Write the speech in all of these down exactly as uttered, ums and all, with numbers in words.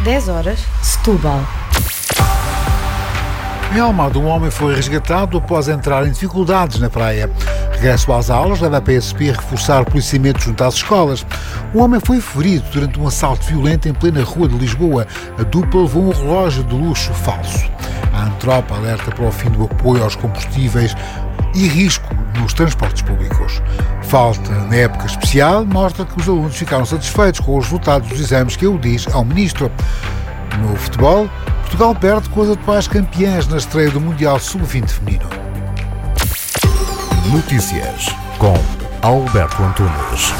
dez horas, Setúbal. Em Almada, um homem foi resgatado após entrar em dificuldades na praia. Regresso às aulas leva a P S P a reforçar o policiamento junto às escolas. Um homem foi ferido durante um assalto violento em plena rua de Lisboa. A dupla levou um relógio de luxo falso. A Antropa alerta para o fim do apoio aos combustíveis e risco nos transportes públicos. Falta na época especial mostra que os alunos ficaram satisfeitos com os resultados dos exames que eu diz ao Ministro. No futebol, Portugal perde com as atuais campeãs na estreia do Mundial sub vinte feminino. Notícias com Alberto Antunes.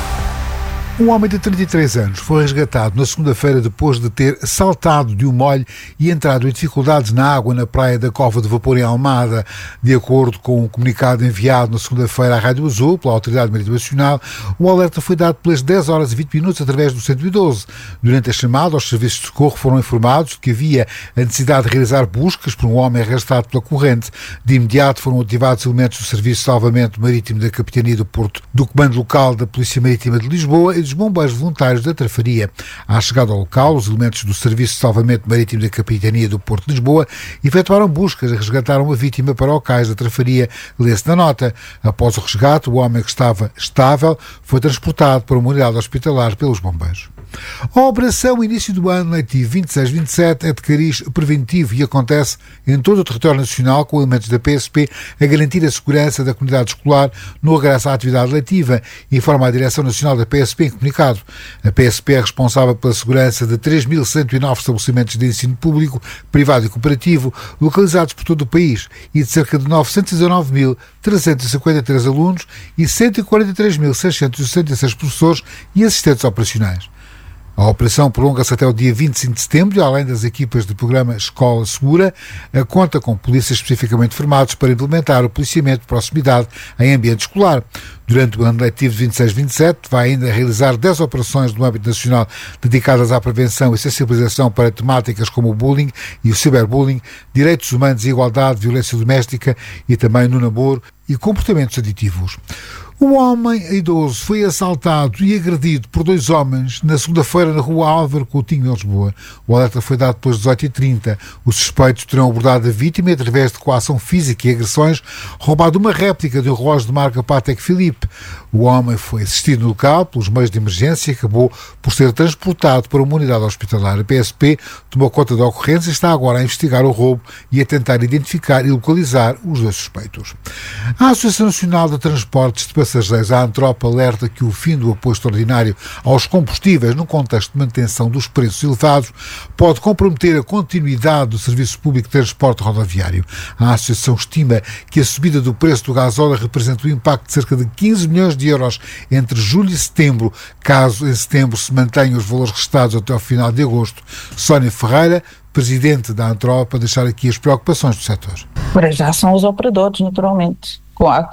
Um homem de trinta e três anos foi resgatado na segunda-feira depois de ter saltado de um molho e entrado em dificuldades na água na praia da Cova de Vapor em Almada. De acordo com um comunicado enviado na segunda-feira à Rádio Azul pela Autoridade Marítima Nacional, o alerta foi dado pelas dez horas e vinte minutos através do cento e doze. Durante a chamada, os serviços de socorro foram informados de que havia a necessidade de realizar buscas por um homem arrastado pela corrente. De imediato foram ativados elementos do Serviço de Salvamento Marítimo da Capitania do Porto, do Comando Local da Polícia Marítima de Lisboa e dos bombeiros voluntários da Trafaria. À chegada ao local, os elementos do Serviço de Salvamento Marítimo da Capitania do Porto de Lisboa efetuaram buscas e resgataram a vítima para o cais da Trafaria. Lê-se na nota. Após o resgate, o homem que estava estável foi transportado para uma unidade hospitalar pelos bombeiros. A operação início do ano letivo vinte e seis vinte e sete é de cariz preventivo e acontece em todo o território nacional com elementos da P S P a garantir a segurança da comunidade escolar no regresso à atividade letiva, informa a Direção Nacional da P S P em comunicado. A P S P é responsável pela segurança de três mil cento e nove estabelecimentos de ensino público, privado e cooperativo localizados por todo o país e de cerca de novecentos e dezanove mil trezentos e cinquenta e três alunos e cento e quarenta e três mil seiscentos e sessenta e seis professores e assistentes operacionais. A operação prolonga-se até o dia vinte e cinco de setembro e, além das equipas do programa Escola Segura, conta com polícias especificamente formados para implementar o policiamento de proximidade em ambiente escolar. Durante o ano letivo de vinte e seis vinte e sete, vai ainda realizar dez operações no âmbito nacional dedicadas à prevenção e sensibilização para temáticas como o bullying e o ciberbullying, direitos humanos e igualdade, violência doméstica e também no namoro e comportamentos aditivos. Um homem idoso foi assaltado e agredido por dois homens na segunda-feira na rua Álvaro Coutinho, em Lisboa. O alerta foi dado pelas dezoito e trinta. Os suspeitos terão abordado a vítima e, através de coação física e agressões, roubado uma réplica de um relógio de marca Patek Philippe. O homem foi assistido no local pelos meios de emergência e acabou por ser transportado para uma unidade hospitalar. A P S P tomou conta da ocorrência e está agora a investigar o roubo e a tentar identificar e localizar os dois suspeitos. A Associação Nacional de Transportes de Passageiros, a Antropa, alerta que o fim do apoio extraordinário aos combustíveis no contexto de manutenção dos preços elevados pode comprometer a continuidade do serviço público de transporte rodoviário. A associação estima que a subida do preço do gasóleo representa um impacto de cerca de quinze milhões de euros entre julho e setembro, caso em setembro se mantenham os valores restados até ao final de agosto. Sónia Ferreira, presidente da Antropa, deixar aqui as preocupações do setor. Para já são os operadores, naturalmente, com, a,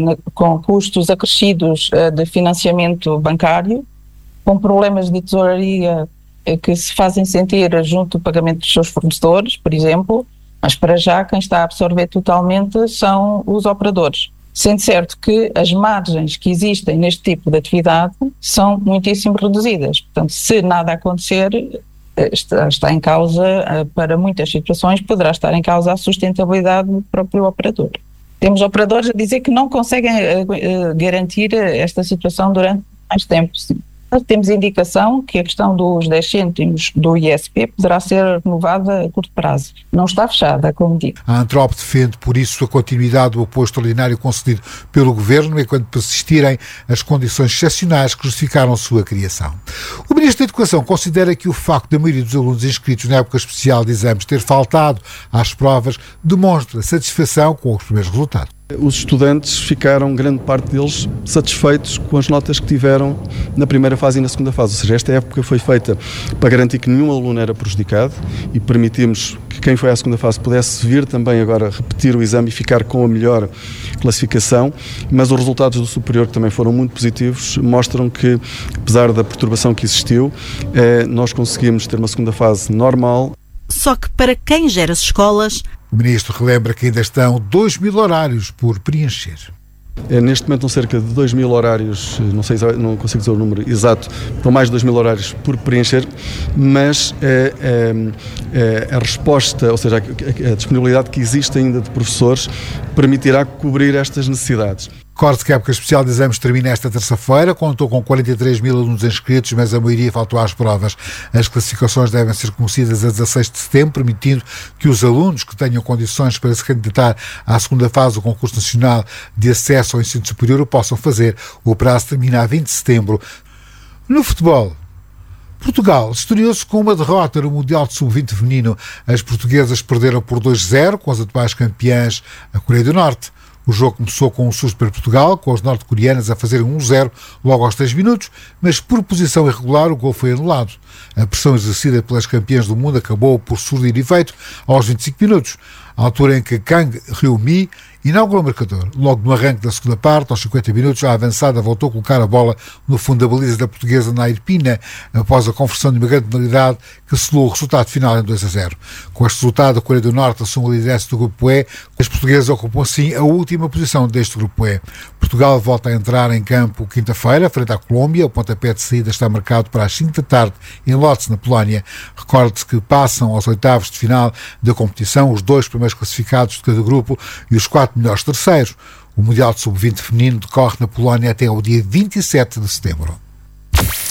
com custos acrescidos de financiamento bancário, com problemas de tesouraria que se fazem sentir junto do pagamento dos seus fornecedores, por exemplo, mas para já quem está a absorver totalmente são os operadores. Sendo certo que as margens que existem neste tipo de atividade são muitíssimo reduzidas. Portanto, se nada acontecer, está, está em causa, para muitas situações, poderá estar em causa a sustentabilidade do próprio operador. Temos operadores a dizer que não conseguem uh, garantir esta situação durante mais tempo. Sim. Temos indicação que a questão dos dez cêntimos do I S P poderá ser renovada a curto prazo. Não está fechada, como digo. A Antropa defende, por isso, a continuidade do apoio extraordinário concedido pelo Governo enquanto persistirem as condições excepcionais que justificaram a sua criação. O Ministro da Educação considera que o facto da maioria dos alunos inscritos na época especial de exames ter faltado às provas demonstra satisfação com os primeiros resultados. Os estudantes ficaram, grande parte deles, satisfeitos com as notas que tiveram na primeira fase e na segunda fase. Ou seja, esta época foi feita para garantir que nenhum aluno era prejudicado e permitimos que quem foi à segunda fase pudesse vir também agora repetir o exame e ficar com a melhor classificação. Mas os resultados do superior, que também foram muito positivos, mostram que, apesar da perturbação que existiu, eh, nós conseguimos ter uma segunda fase normal. Só que para quem gera as escolas... O Ministro relembra que ainda estão dois mil horários por preencher. É, neste momento, são cerca de dois mil horários, não sei, não consigo dizer o número exato, estão mais de dois mil horários por preencher, mas é, é, é, a resposta, ou seja, a, a disponibilidade que existe ainda de professores permitirá cobrir estas necessidades. Corte que a época especial de exames termina esta terça-feira, contou com quarenta e três mil alunos inscritos, mas a maioria faltou às provas. As classificações devem ser conhecidas a dezasseis de setembro, permitindo que os alunos que tenham condições para se candidatar à segunda fase do concurso nacional de acesso ao ensino superior o possam fazer. O prazo termina a vinte de setembro. No futebol, Portugal estreou-se com uma derrota no Mundial de sub vinte feminino. As portuguesas perderam por dois a zero com as atuais campeãs, a Coreia do Norte. O jogo começou com um susto para Portugal, com as norte-coreanas a fazerem um a zero logo aos três minutos, mas por posição irregular o gol foi anulado. A pressão exercida pelas campeãs do mundo acabou por surtir efeito aos vinte e cinco minutos, à altura em que Kang Hyun-mi inaugurou o marcador. Logo no arranque da segunda parte, aos cinquenta minutos, a avançada voltou a colocar a bola no fundo da baliza da portuguesa Nair Pina, após a conversão de uma grande penalidade que selou o resultado final em dois a zero. Com este resultado, a Coreia do Norte assume a liderança do Grupo E. As portuguesas ocupam assim a última posição deste Grupo E. Portugal volta a entrar em campo quinta-feira, frente à Colômbia. O pontapé de saída está marcado para as cinco da tarde em Lodz, na Polónia. Recorde-se que passam aos oitavos de final da competição os dois primeiros classificados de cada grupo e os quatro melhores terceiros. O Mundial de sub vinte feminino decorre na Polónia até ao dia vinte e sete de setembro.